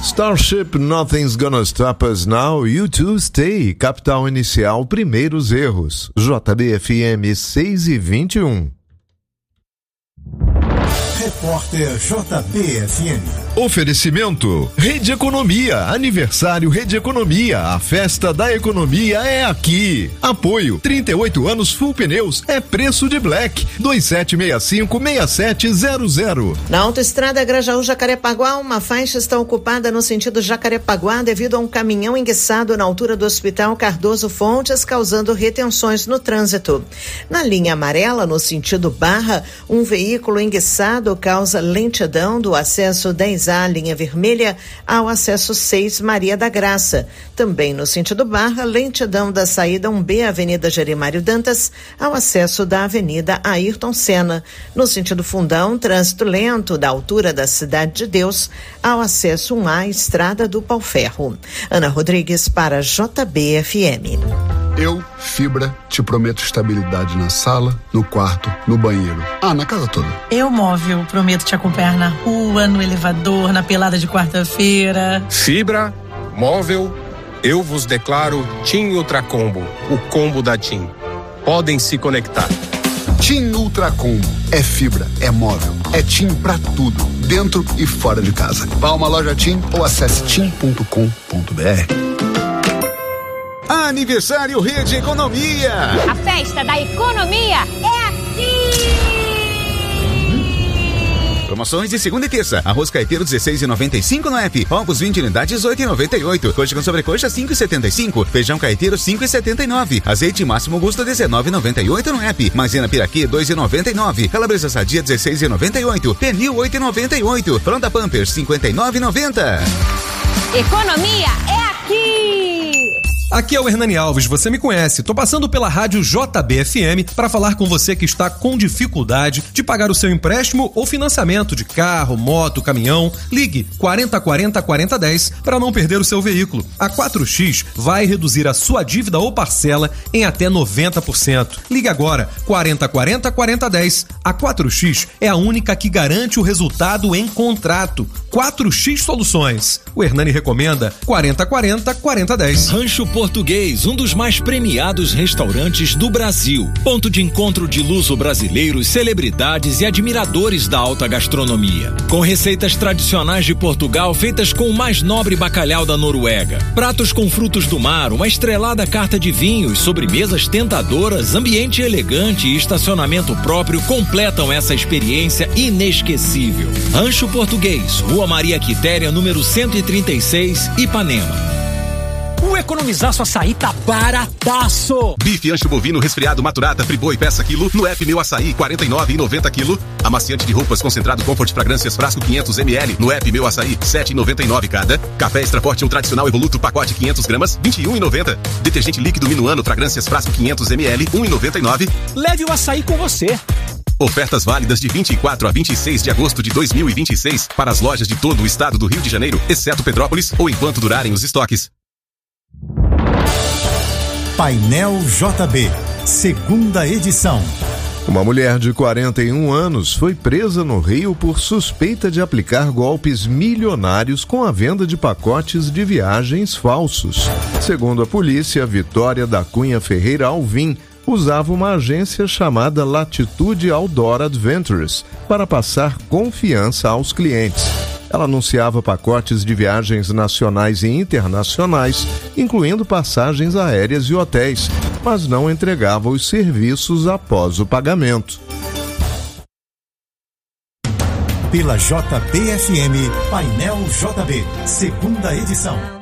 Starship, Nothing's Gonna Stop Us Now, You Two Stay, Capital Inicial, Primeiros Erros, JBFM 6:21. Repórter JBFM. Oferecimento Rede Economia, aniversário Rede Economia, a festa da economia é aqui. Apoio, 38 anos Full Pneus, é preço de Black, 2765-6700. Na autoestrada Grajaú-Jacarepaguá, uma faixa está ocupada no sentido Jacarepaguá devido a um caminhão enguiçado na altura do Hospital Cardoso Fontes, causando retenções no trânsito. Na linha amarela, no sentido Barra, um veículo enguiçado causa lentidão do acesso 10A, linha vermelha, ao acesso 6, Maria da Graça. Também no sentido Barra, lentidão da saída 1B, Avenida Jerimário Dantas, ao acesso da Avenida Ayrton Senna. No sentido Fundão, trânsito lento da altura da Cidade de Deus, ao acesso 1A, Estrada do Pau-Ferro. Ana Rodrigues para JBFM. Eu, Fibra, te prometo estabilidade na sala, no quarto, no banheiro. Na casa toda. Eu, Móvel, prometo te acompanhar na rua, no elevador, na pelada de quarta-feira. Fibra, Móvel, eu vos declaro TIM Ultracombo, o combo da TIM. Podem se conectar. TIM Ultracombo. É fibra, é móvel, é TIM pra tudo, dentro e fora de casa. Vá a uma loja TIM ou acesse tim.com.br. Aniversário Rede Economia. A festa da economia é aqui. Promoções de segunda e terça. Arroz caipira 16,95 no app. Ovos 20 unidades 8,98. Coxa com sobrecoxa 5,75. Feijão caipira 5,79. Azeite máximo custa 19,98 no app. Maisena piraquê 2,99. Calabresa sadia 16,98. Pernil 8,98. Pronta Pampers 59,90. Economia é aqui. Aqui é o Hernani Alves, você me conhece. Tô passando pela rádio JBFM para falar com você que está com dificuldade de pagar o seu empréstimo ou financiamento de carro, moto, caminhão. Ligue 4040-4010 para não perder o seu veículo. A 4X vai reduzir a sua dívida ou parcela em até 90%. Ligue agora 4040-4010. A 4X é a única que garante o resultado em contrato. 4X Soluções. O Hernani recomenda 4040-4010. Rancho Português, um dos mais premiados restaurantes do Brasil. Ponto de encontro de luso-brasileiros, celebridades e admiradores da alta gastronomia. Com receitas tradicionais de Portugal feitas com o mais nobre bacalhau da Noruega. Pratos com frutos do mar, uma estrelada carta de vinhos, sobremesas tentadoras, ambiente elegante e estacionamento próprio completam essa experiência inesquecível. Rancho Português, Rua Maria Quitéria, número 136, Ipanema. O Economizaço Açaí tá barataço! Bife ancho bovino resfriado maturata Friboi peça quilo no app Meu Açaí 49,90 quilo. Amaciante de roupas concentrado Comfort Fragrâncias frasco 500 ml no app Meu Açaí 7,99 cada. Café Extra Forte um tradicional Evoluto pacote 500 gramas 21,90. Detergente líquido Minuano Fragrâncias frasco 500 ml 1,99. Leve o açaí com você. Ofertas válidas de 24 a 26 de agosto de 2026 para as lojas de todo o estado do Rio de Janeiro, exceto Petrópolis, ou enquanto durarem os estoques. Painel JB, segunda edição. Uma mulher de 41 anos foi presa no Rio por suspeita de aplicar golpes milionários com a venda de pacotes de viagens falsos. Segundo a polícia, Vitória da Cunha Ferreira Alvim usava uma agência chamada Latitude Outdoor Adventures para passar confiança aos clientes. Ela anunciava pacotes de viagens nacionais e internacionais, incluindo passagens aéreas e hotéis, mas não entregava os serviços após o pagamento. Pela JBFM, Painel JB, segunda edição.